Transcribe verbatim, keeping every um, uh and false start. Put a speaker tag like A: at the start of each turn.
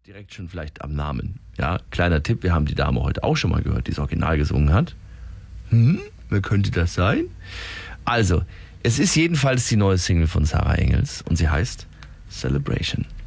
A: direkt schon vielleicht am Namen. Ja, kleiner Tipp, wir haben die Dame heute auch schon mal gehört, die das Original gesungen hat. Hm, wer könnte das sein? Also, es ist jedenfalls die neue Single von Sarah Engels und sie heißt Celebration.